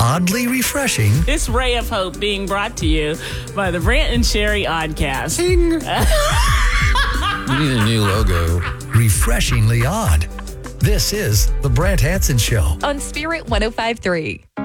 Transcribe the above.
oddly refreshing. This ray of hope being brought to you by the Brant and Sherry Oddcast. We need a new logo. Refreshingly odd. This is The Brant Hansen Show. On Spirit 105.3.